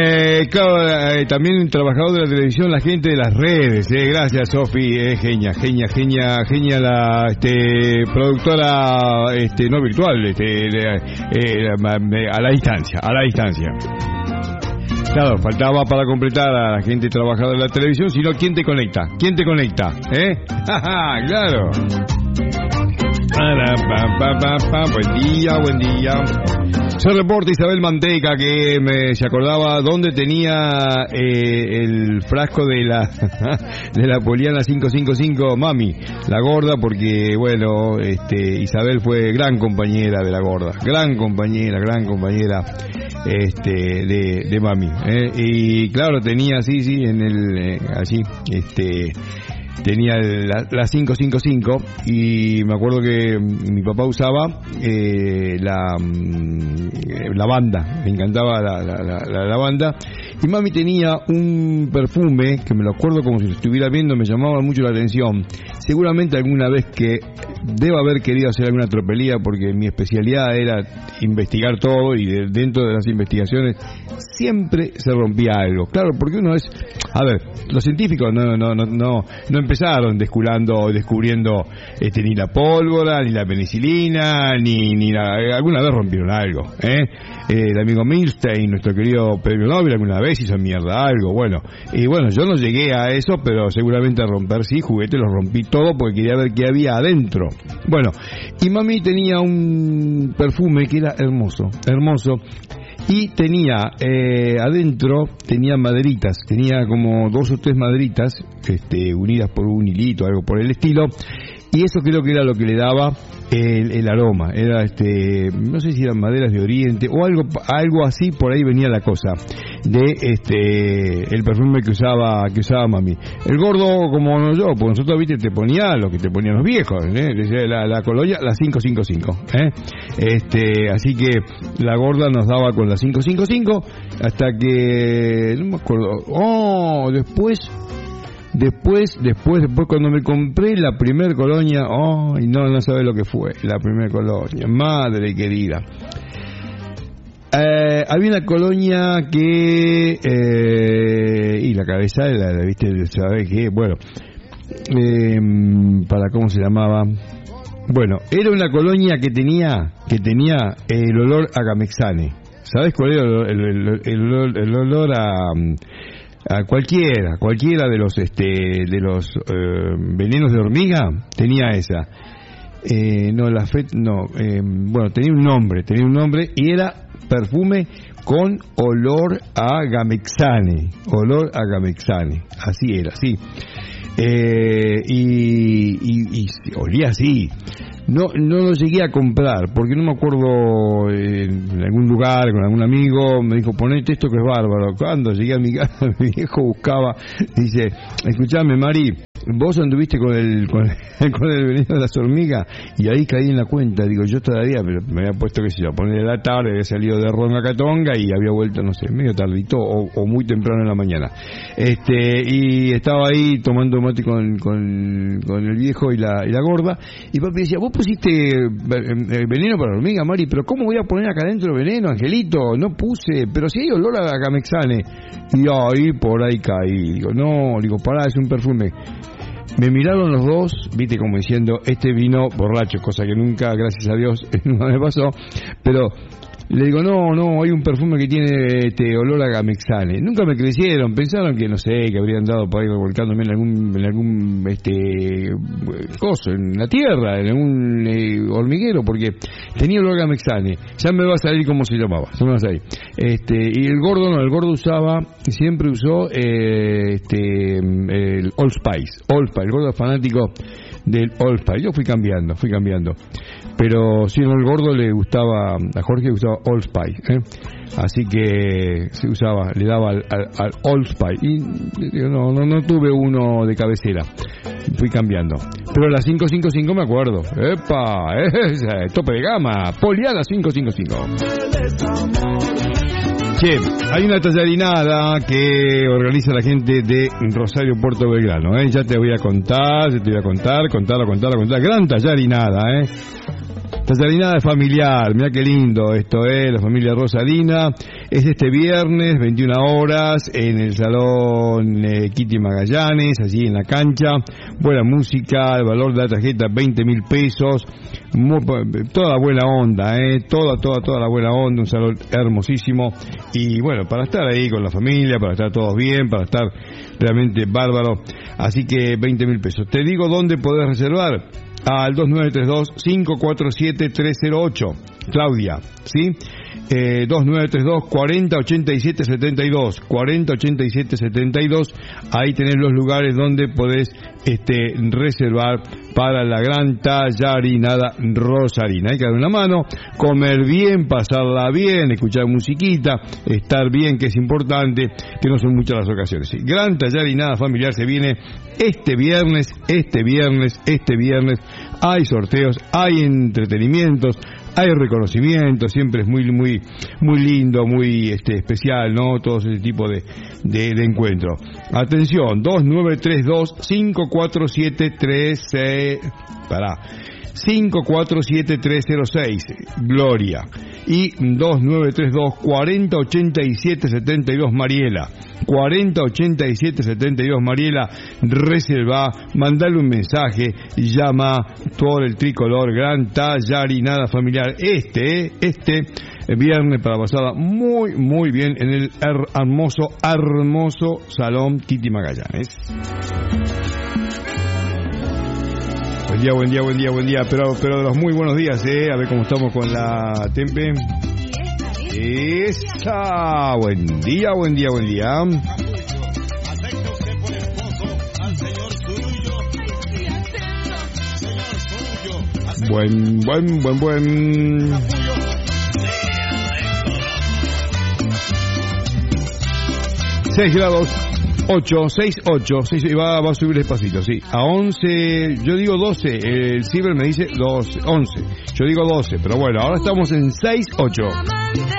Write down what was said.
Claro, también trabajador de la televisión, la gente de las redes, gracias Sofi, genia la productora, no virtual, a la distancia. Claro, faltaba para completar a la gente trabajadora de la televisión, sino ¿quién te conecta? Claro. Buen día. Se reporta Isabel Manteca que se acordaba dónde tenía el frasco de la Poliana 555 Mami, la gorda, porque bueno, Isabel fue gran compañera de la gorda, gran compañera de Mami, y claro, tenía en el allí tenía la 555 y me acuerdo que mi papá usaba la banda, me encantaba la banda, y Mami tenía un perfume que me lo acuerdo como si lo estuviera viendo, me llamaba mucho la atención. Seguramente alguna vez que debo haber querido hacer alguna tropelía, porque mi especialidad era investigar todo, y dentro de las investigaciones siempre se rompía algo. Claro, porque uno es, a ver, los científicos no empezaron descubriendo ni la pólvora, ni la penicilina, ni alguna vez rompieron algo, el amigo Milstein, nuestro querido premio Nobel, alguna vez hizo mierda algo, y yo no llegué a eso, pero seguramente a romper sí, juguetes los rompí todo porque quería ver qué había adentro. Y Mami tenía un perfume que era hermoso, y tenía adentro, tenía maderitas, tenía como 2 o 3 maderitas unidas por un hilito, algo por el estilo, y eso creo que era lo que le daba el aroma. Era no sé si eran maderas de Oriente o algo así, por ahí venía la cosa de el perfume que usaba Mami. El gordo, como no yo, porque nosotros, viste, te ponía lo que te ponían los viejos, la colonia, la 555, así que la gorda nos daba con la 555 hasta que no me acuerdo, después cuando me compré la primer colonia, no sabe lo que fue la primer colonia, madre querida. Había una colonia que y la cabeza la viste, ¿sabes qué? Para cómo se llamaba. Era una colonia que tenía el olor a Gamexane. ¿Sabes cuál era el olor a cualquiera de los venenos de hormiga? Tenía esa. Tenía un nombre y era perfume con olor a Gamexane, así era, sí. Y olía así. No lo llegué a comprar porque no me acuerdo, en algún lugar con algún amigo me dijo, ponete esto que es bárbaro. Cuando llegué a mi casa, mi viejo buscaba, dice, escuchame Mari, vos anduviste con el veneno de las hormigas, y ahí caí en la cuenta. Digo, yo todavía me había puesto, qué sé yo, poner la tarde, había salido de Ronga Catonga y había vuelto, no sé, medio tardito o muy temprano en la mañana, y estaba ahí tomando mate con el viejo y la gorda, y papi decía, vos pusiste veneno para hormiga, Mari, pero ¿cómo voy a poner acá adentro veneno, Angelito? No puse, pero si hay olor a Gamexane. Y ahí por ahí caí, digo, pará, es un perfume. Me miraron los dos, viste, como diciendo, vino borracho, cosa que nunca, gracias a Dios, nunca me pasó, pero le digo, no, hay un perfume que tiene olor a Gamexane. Nunca me creyeron, pensaron que, no sé, que habrían dado por ahí revolcándome en algún coso, en la tierra, en algún hormiguero, porque tenía olor a Gamexane. Ya me va a salir cómo se llamaba, ya me va a salir. Y el gordo siempre usó el Old Spice, el gordo fanático del Old Spice. Yo fui cambiando, pero si no, el gordo a Jorge le gustaba Old Spice, así que le daba al Old Spice, y no tuve uno de cabecera, fui cambiando. Pero la 555 me acuerdo, tope de gama, Poliana 555. Che, hay una tallarinada que organiza la gente de Rosario Puerto Belgrano, ya te voy a contar, contarla. Gran tallarinada, Tallarinada familiar, mirá qué lindo esto, la familia Rosalina. Es este viernes, 21 horas, en el Salón Kitty Magallanes, allí en la cancha. Buena música, el valor de la tarjeta 20.000 pesos. Toda buena onda, toda la buena onda, un salón hermosísimo. Y bueno, para estar ahí con la familia, para estar todos bien, para estar realmente bárbaro. Así que 20.000 pesos. Te digo dónde podés reservar. Al 2932-547-308. Claudia, ¿sí? 2932-4087-72. 4087-72. Ahí tenés los lugares donde podés reservar para la gran tallarinada Rosalina. Hay que dar una mano, comer bien, pasarla bien, escuchar musiquita, estar bien, que es importante, que no son muchas las ocasiones. ¿Sí? Gran tallarinada familiar se viene este viernes. Hay sorteos, hay entretenimientos, hay reconocimiento, siempre es muy lindo, muy especial, ¿no? Todo ese tipo de encuentro. Atención, 547-306, Gloria, y 2932-4087-72, Mariela. 4087-72, Mariela, reserva, mandale un mensaje, llama por el tricolor, gran tallarinada familiar. Este viernes para pasada muy bien en el hermoso Salón Kitty Magallanes. Buen día, pero de los muy buenos días, a ver cómo estamos con la tempe. Esa, buen día. Buen. 6 grados, 6, y va a subir despacito, sí. A 11, yo digo 12, el ciber me dice 11. Yo digo 12, pero bueno, ahora estamos en 6, 8.